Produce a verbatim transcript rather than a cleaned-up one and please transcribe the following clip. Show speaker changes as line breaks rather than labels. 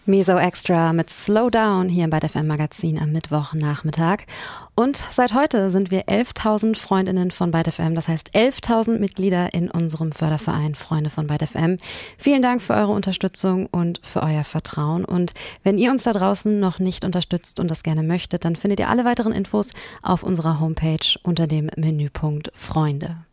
Meso Extra mit Slow Down hier im ByteFM Magazin am Mittwochnachmittag. Und seit heute sind wir elftausend Freundinnen von ByteFM, das heißt elftausend Mitglieder in unserem Förderverein Freunde von ByteFM. Vielen Dank für eure Unterstützung und für euer Vertrauen. Und wenn ihr uns da draußen noch nicht unterstützt und das gerne möchtet, dann findet ihr alle weiteren Infos auf unserer Homepage unter dem Menüpunkt Freunde.